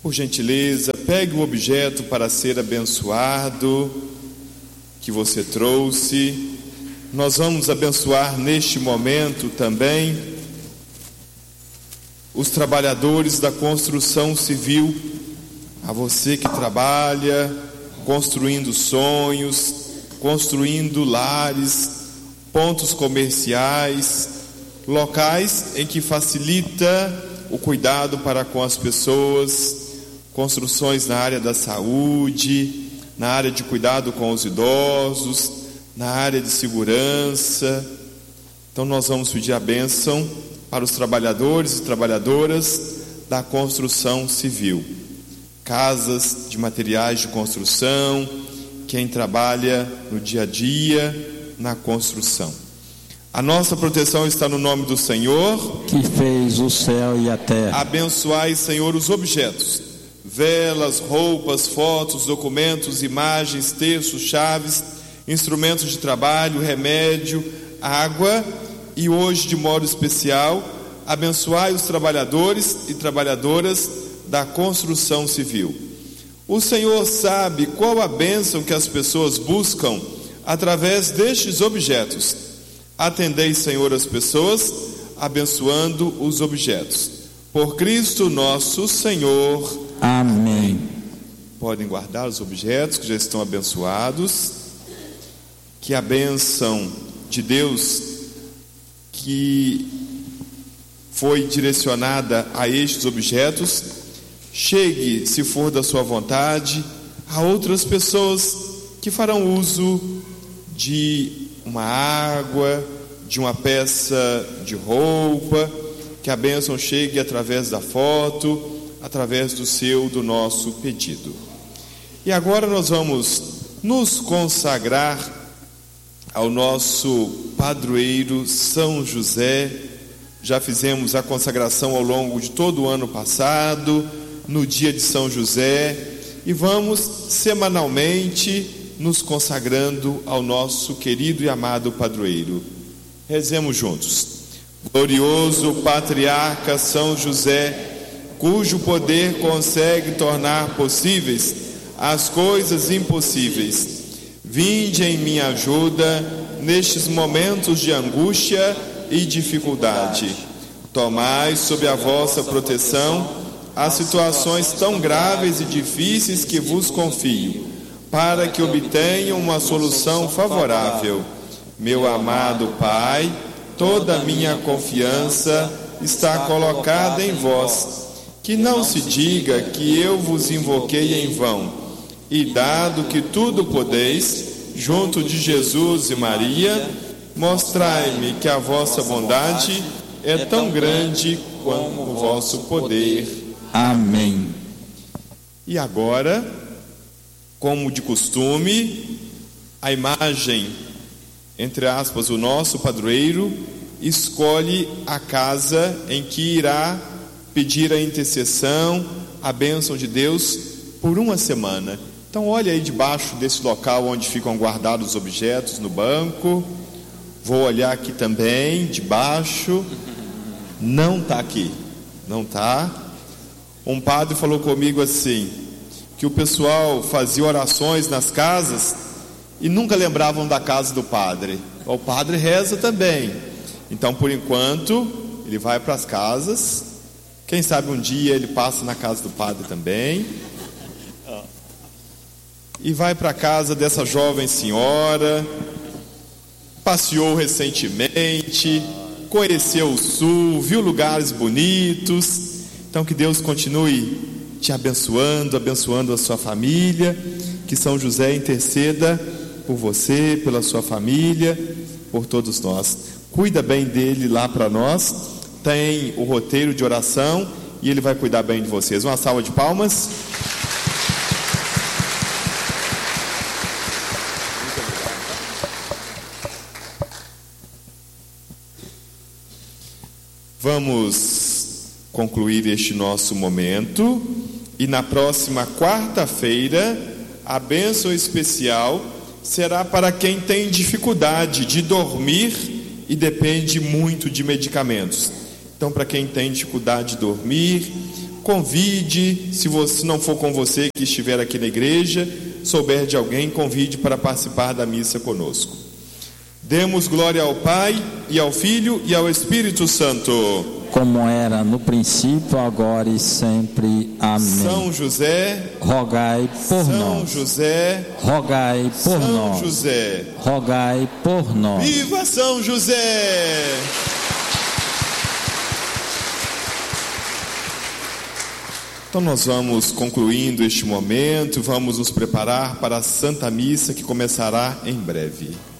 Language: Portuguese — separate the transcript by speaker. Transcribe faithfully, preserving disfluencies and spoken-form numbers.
Speaker 1: Por gentileza, pegue o objeto para ser abençoado que você trouxe. Nós vamos abençoar neste momento também os trabalhadores da construção civil. A você que trabalha construindo sonhos, construindo lares, pontos comerciais, locais em que facilita o cuidado para com as pessoas, construções na área da saúde, na área de cuidado com os idosos, na área de segurança. Então nós vamos pedir a bênção para os trabalhadores e trabalhadoras da construção civil, casas de materiais de construção, quem trabalha no dia a dia na construção. A nossa proteção está no nome do Senhor,
Speaker 2: que fez o céu e a terra.
Speaker 1: Abençoai, Senhor, os objetos: velas, roupas, fotos, documentos, imagens, textos, chaves, instrumentos de trabalho, remédio, água. E hoje, de modo especial, abençoai os trabalhadores e trabalhadoras da construção civil. O Senhor sabe qual a bênção que as pessoas buscam através destes objetos. Atendei, Senhor, as pessoas, abençoando os objetos. Por Cristo nosso Senhor.
Speaker 2: Amém.
Speaker 1: Podem guardar os objetos que já estão abençoados. Que a bênção de Deus que foi direcionada a estes objetos chegue, se for da sua vontade, a outras pessoas que farão uso de uma água, de uma peça de roupa. Que a bênção chegue através da foto, através do seu, do nosso pedido. E agora nós vamos nos consagrar ao nosso padroeiro São José. Já fizemos a consagração ao longo de todo o ano passado, no dia de São José, e vamos semanalmente nos consagrando ao nosso querido e amado padroeiro. Rezemos juntos. Glorioso patriarca São José, cujo poder consegue tornar possíveis as coisas impossíveis, vinde em minha ajuda nestes momentos de angústia e dificuldade. Tomai sob a vossa proteção as situações tão graves e difíceis que vos confio, para que obtenham uma solução favorável. Meu amado Pai, toda a minha confiança está colocada em vós. Que não se diga que eu vos invoquei em vão. E dado que tudo podeis, junto de Jesus e Maria, mostrai-me que a vossa bondade é tão grande como o vosso poder.
Speaker 2: Amém.
Speaker 1: E agora, como de costume, a imagem, entre aspas, o nosso padroeiro escolhe a casa em que irá pedir a intercessão, a bênção de Deus por uma semana. Então olha aí debaixo desse local onde ficam guardados os objetos, no banco. Vou olhar aqui também, debaixo. Não está aqui, não está. Um padre falou comigo assim, que o pessoal fazia orações nas casas e nunca lembravam da casa do padre. O padre reza também. Então, por enquanto, ele vai para as casas. Quem sabe um dia ele passa na casa do padre também. E vai para a casa dessa jovem senhora. Passeou recentemente, conheceu o sul, viu lugares bonitos. Então que Deus continue te abençoando, abençoando a sua família. Que São José interceda por você, pela sua família, por todos nós. Cuida bem dele lá para nós. Tem o roteiro de oração e ele vai cuidar bem de vocês. Uma salva de palmas. Vamos concluir este nosso momento e na próxima quarta-feira a bênção especial será para quem tem dificuldade de dormir e depende muito de medicamentos. Então, para quem tem dificuldade de dormir, convide, se você não for com você que estiver aqui na igreja, souber de alguém, convide para participar da missa conosco. Demos glória ao Pai, e ao Filho, e ao Espírito Santo.
Speaker 2: Como era no princípio, agora e sempre. Amém.
Speaker 1: São José,
Speaker 2: rogai por
Speaker 1: São
Speaker 2: nós.
Speaker 1: José,
Speaker 2: rogai por
Speaker 1: São
Speaker 2: nós.
Speaker 1: José,
Speaker 2: rogai por nós.
Speaker 1: Viva São José! Então nós vamos concluindo este momento, vamos nos preparar para a Santa Missa que começará em breve.